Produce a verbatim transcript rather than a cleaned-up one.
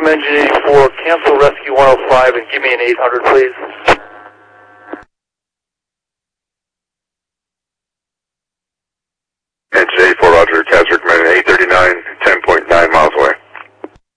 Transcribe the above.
Engine eighty-four, cancel Rescue one oh five and give me an eight hundred, please.